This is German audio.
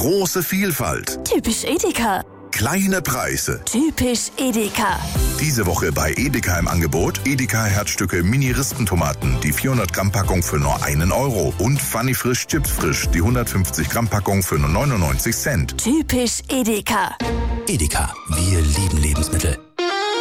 Große Vielfalt. Typisch Edeka. Kleine Preise. Typisch Edeka. Diese Woche bei Edeka im Angebot Edeka Herzstücke Mini-Rispentomaten, die 400 Gramm Packung für nur 1 Euro und Funny Frisch Chips Frisch, die 150 Gramm Packung für nur 99 Cent. Typisch Edeka. Edeka, wir lieben Lebensmittel.